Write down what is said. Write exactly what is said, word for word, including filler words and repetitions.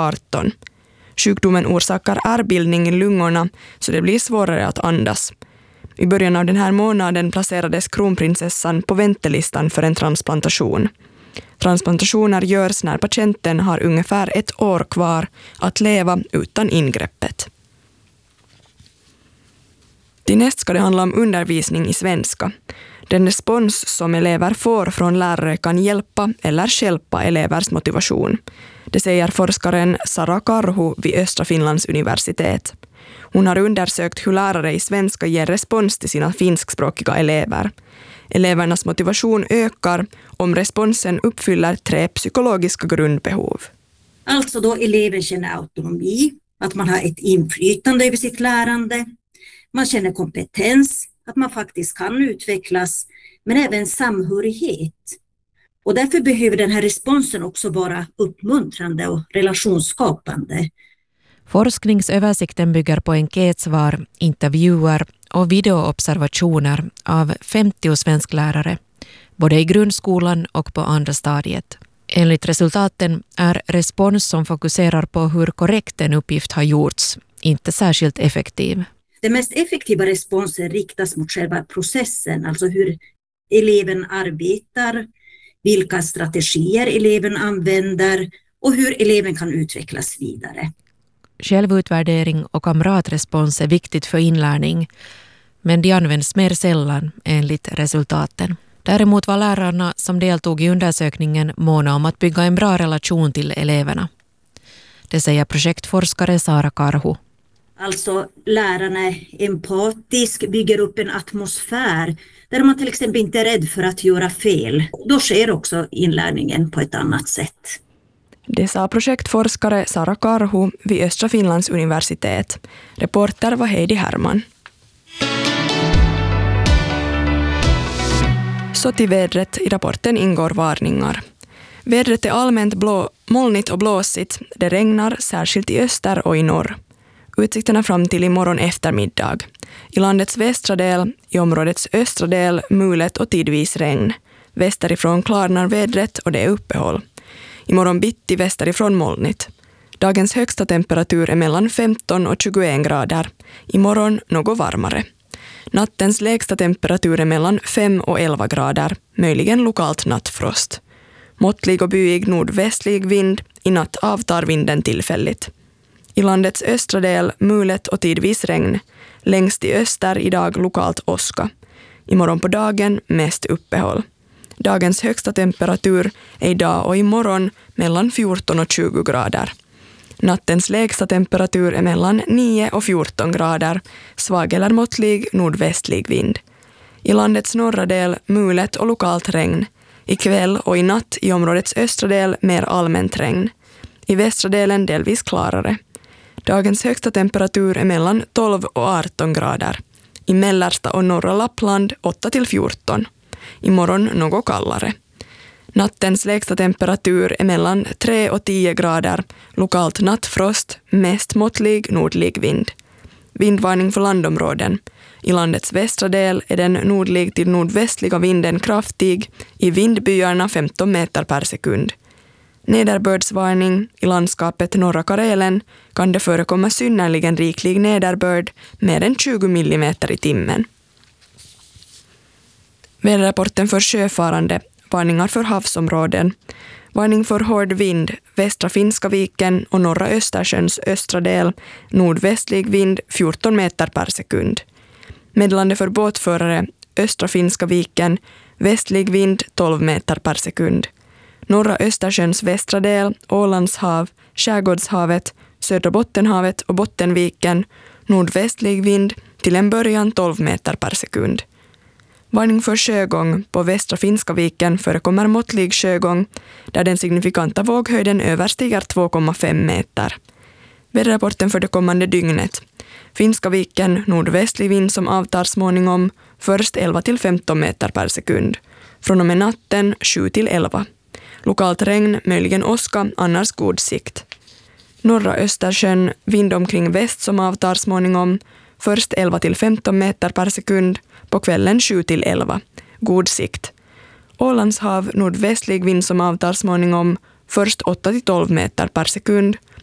arton. Sjukdomen orsakar ärrbildning i lungorna så det blir svårare att andas. I början av den här månaden placerades kronprinsessan på väntelistan för en transplantation. Transplantationer görs när patienten har ungefär ett år kvar att leva utan ingreppet. Till näst ska det handla om undervisning i svenska. Den respons som elever får från lärare kan hjälpa eller stjälpa elevers motivation. Det säger forskaren Sara Karhu vid Östra Finlands universitet. Hon har undersökt hur lärare i svenska ger respons till sina finskspråkiga elever. Elevernas motivation ökar om responsen uppfyller tre psykologiska grundbehov. Alltså då eleven känner autonomi, att man har ett inflytande över sitt lärande. Man känner kompetens, att man faktiskt kan utvecklas, men även samhörighet. Och därför behöver den här responsen också vara uppmuntrande och relationsskapande. Forskningsöversikten bygger på enkätsvar, intervjuer och videoobservationer av femtio svensklärare, både i grundskolan och på andra stadiet. Enligt resultaten är respons som fokuserar på hur korrekt en uppgift har gjorts inte särskilt effektiv. Den mest effektiva responsen riktas mot själva processen, alltså hur eleven arbetar, vilka strategier eleven använder och hur eleven kan utvecklas vidare. Självutvärdering och kamratrespons är viktigt för inlärning, men de används mer sällan enligt resultaten. Däremot var lärarna som deltog i undersökningen måna om att bygga en bra relation till eleverna. Det säger projektforskare Sara Karhu. Alltså lärarna är empatisk, bygger upp en atmosfär där man till exempel inte är rädd för att göra fel. Då sker också inlärningen på ett annat sätt. Det sa projektforskare Sara Karhu vid Östra Finlands universitet. Reporter var Heidi Herman. Så till vädret. I rapporten ingår varningar. Vädret är allmänt blå, molnigt och blåsigt. Det regnar särskilt i öster och i norr. Utsikterna fram till imorgon eftermiddag. I landets västra del, i områdets östra del, mulet och tidvis regn. Västerifrån klarnar vädret och det är uppehåll. Imorgon bitti västerifrån molnigt. Dagens högsta temperatur är mellan femton och tjugoen grader. Imorgon något varmare. Nattens lägsta temperatur är mellan fem och elva grader. Möjligen lokalt nattfrost. Måttlig och byig nordvästlig vind. I natt avtar vinden tillfälligt. I landets östra del mulet och tidvis regn. Längst i öster idag lokalt åska. Imorgon på dagen mest uppehåll. Dagens högsta temperatur är idag och imorgon mellan fjorton och tjugo grader. Nattens lägsta temperatur är mellan nio och fjorton grader. Svag eller måttlig nordvästlig vind. I landets norra del mulet och lokalt regn. I kväll och i natt i områdets östra del mer allmänt regn. I västra delen delvis klarare. Dagens högsta temperatur är mellan tolv och arton grader. I mellersta och norra Lappland åtta till fjorton. Imorgon något kallare. Nattens lägsta temperatur är mellan tre och tio grader. Lokalt nattfrost, mest måttlig nordlig vind. Vindvarning för landområden. I landets västra del är den nordlig till nordvästliga vinden kraftig. I vindbyarna femton meter per sekund. Nederbördsvarning. I landskapet norra Karelen kan det förekomma synnerligen riklig nederbörd, mer än tjugo millimeter i timmen. Väderrapporten för sjöfarande. Varningar för havsområden. Varning för hård vind, västra Finska viken och norra Östersjöns östra del, nordvästlig vind fjorton meter per sekund. Meddelande för båtförare, östra Finska viken, västlig vind tolv meter per sekund. Norra Östersjöns västra del, Ålands hav, Skärgårdshavet, södra Bottenhavet och Bottenviken, nordvästlig vind till en början tolv meter per sekund. Varning för sjögång. På västra Finska viken förekommer måttlig sjögång där den signifikanta våghöjden överstiger två komma fem meter. Väderrapporten för det kommande dygnet. Finska viken nordvästlig vind som avtar småningom, först elva till femton meter per sekund. Från och med natten sju till elva. Lokalt regn, möjligen åska, annars god sikt. Norra Östersjön vind omkring väst som avtar småningom, först elva till femton meter per sekund, på kvällen sju till elva. God sikt. Ålands hav nordvästlig vind som avtar småningom, först åtta till tolv meter per sekund,